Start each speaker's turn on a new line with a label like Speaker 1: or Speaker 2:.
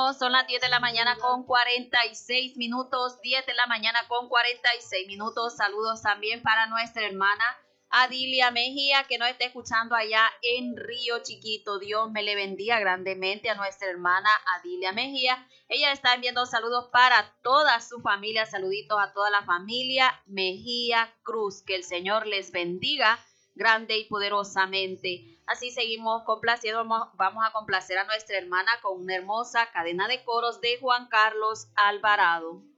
Speaker 1: seguimos, son las 10 de la mañana con 46 minutos, 10 de la mañana con 46 minutos. Saludos también para nuestra hermana Adilia Mejía, que nos está escuchando allá en Río Chiquito. Dios me le bendiga grandemente a nuestra hermana Adilia Mejía. Ella está enviando saludos para toda su familia, saluditos a toda la familia Mejía Cruz. Que el Señor les bendiga grande y poderosamente. Así seguimos complaciendo, vamos a complacer a nuestra hermana con una hermosa cadena de coros de Juan Carlos Alvarado.